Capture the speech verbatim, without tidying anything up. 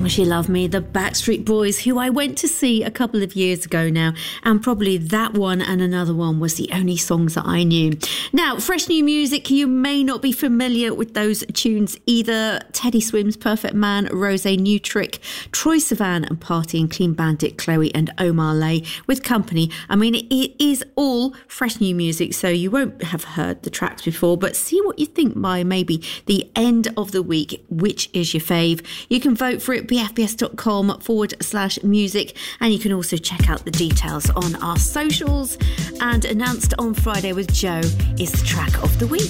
Long As You Love Me, the Backstreet Boys, who I went to see a couple of years ago now, and probably that one and another one was the only songs that I knew. Now, fresh new music, you may not be familiar with those tunes either. Teddy Swims, Perfect Man, Rose, New Trick, Troye Sivan and Party and Clean Bandit, Chloe and Omar Lay with Company. I mean, it is all fresh new music, so you won't have heard the tracks before, but see what you think by maybe the end of the week. Which is your fave? You can vote for it, bfbs.com forward slash music, and you can also check out the details on our socials. And announced on Friday with Joe is the track of the week.